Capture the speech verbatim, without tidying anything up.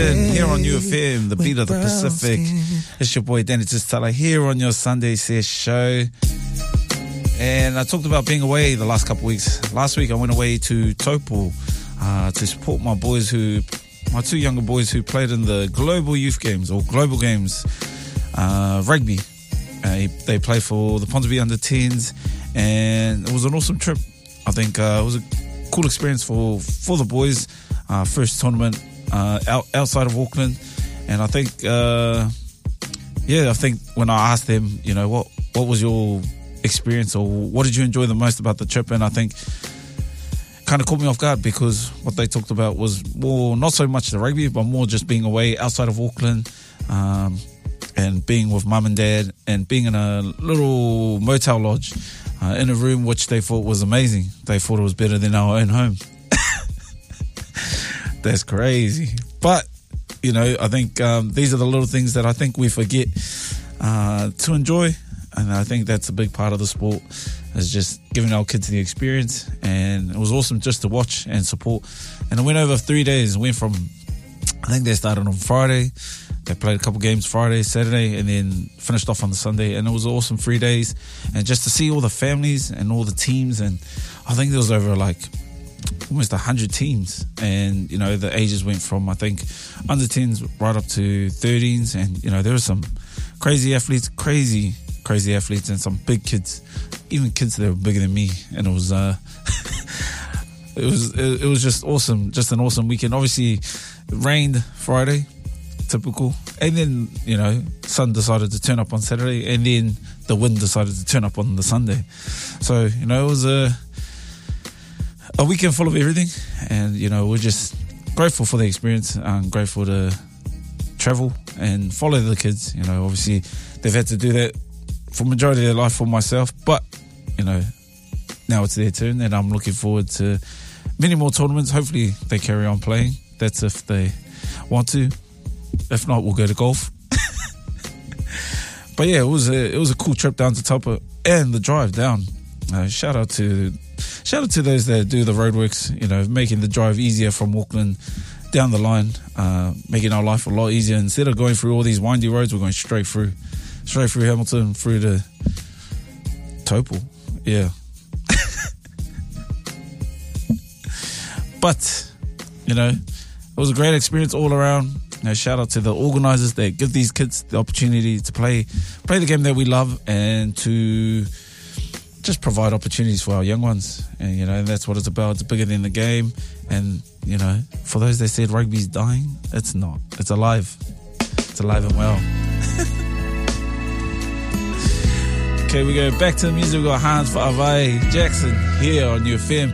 Here on U F M, the beat of the Pacific. It's your boy Danny Tistala here on your Sunday Sesh show. And I talked about being away the last couple of weeks. Last week I went away to Taupo uh, to support my boys who, my two younger boys who played in the Global Youth Games or Global Games uh, rugby. Uh, they played for the Ponsonby under tens, and it was an awesome trip. I think uh, it was a cool experience for, for the boys. Uh, first tournament uh, out, outside of Auckland, and I think, uh, yeah, I think when I asked them, you know, what what was your experience or what did you enjoy the most about the trip, and I think kind of caught me off guard because what they talked about was more, not so much the rugby, but more just being away outside of Auckland, um, and being with mum and dad and being in a little motel lodge uh, in a room which they thought was amazing. They thought it was better than our own home. That's crazy. But, you know, I think um, these are the little things that I think we forget uh, to enjoy. And I think that's a big part of the sport, is just giving our kids the experience. And it was awesome just to watch and support. And it went over three days. It went from, I think they started on Friday. They played a couple games Friday, Saturday, and then finished off on the Sunday. And it was awesome three days. And just to see all the families and all the teams. And I think there was over like almost one hundred teams, and you know the ages went from I think under tens right up to thirteens, and you know there were some crazy athletes, crazy crazy athletes, and some big kids, even kids that were bigger than me, and it was uh it was it, it was just awesome, just an awesome weekend. Obviously it rained Friday, typical, and then you know sun decided to turn up on Saturday, and then the wind decided to turn up on the Sunday. So you know it was a A weekend full of everything, and you know we're just grateful for the experience. I'm grateful to travel and follow the kids. You know, obviously they've had to do that for majority of their life for myself, but you know now it's their turn, and I'm looking forward to many more tournaments. Hopefully they carry on playing. That's if they want to. If not, we'll go to golf. But yeah, it was a it was a cool trip down to Taupo, and the drive down. Uh, shout out to. Shout out to those that do the roadworks, you know, making the drive easier from Auckland down the line, uh, making our life a lot easier. Instead of going through all these windy roads, we're going straight through, straight through Hamilton, through to Taupo. Yeah. But, you know, it was a great experience all around. You know, shout out to the organisers that give these kids the opportunity to play, play the game that we love, and to just provide opportunities for our young ones. And you know that's what it's about. It's bigger than the game. And you know for those that said rugby's dying, it's not. It's alive. It's alive and well. Okay, we go back to the music. We got Hans for Avai Jackson here on U F M.